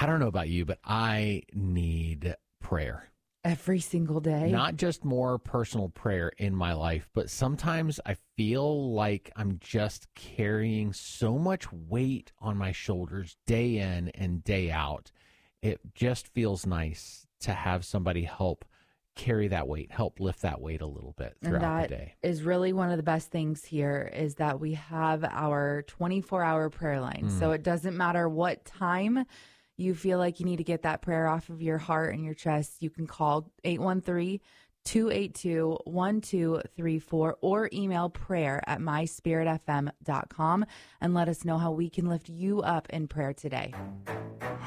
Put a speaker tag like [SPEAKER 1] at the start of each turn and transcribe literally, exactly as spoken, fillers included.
[SPEAKER 1] I don't know about you, but I need prayer.
[SPEAKER 2] Every single day?
[SPEAKER 1] Not just more personal prayer in my life, but sometimes I feel like I'm just carrying so much weight on my shoulders day in and day out. It just feels nice to have somebody help carry that weight, help lift that weight a little bit throughout the day.
[SPEAKER 2] Is really one of the best things here is that we have our twenty-four hour prayer line. Mm. So it doesn't matter what time you feel like you need to get that prayer off of your heart and your chest, you can call eight one three, two eight two, one two three four or email prayer at my spirit f m dot com and let us know how we can lift you up in prayer today.